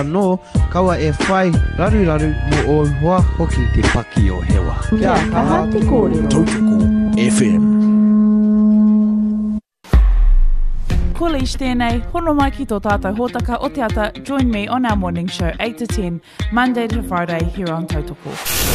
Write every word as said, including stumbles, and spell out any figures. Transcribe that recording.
no kaua e whai raru raru mo o hoa hoki te paki o hewa. Kia kaha te kōrero. Tautoko F M. Ko leish tēnei, hono mai ki tō tātou hōtaka o te ata. Join me on our morning show eight to ten, Monday to Friday here on Tautoko.